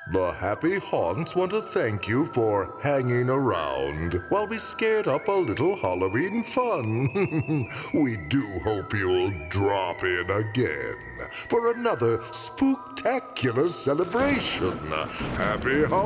The Happy Haunts want to thank you for hanging around while we scared up a little Halloween fun. We do hope you'll drop in again for another spooktacular celebration. Happy Halloween!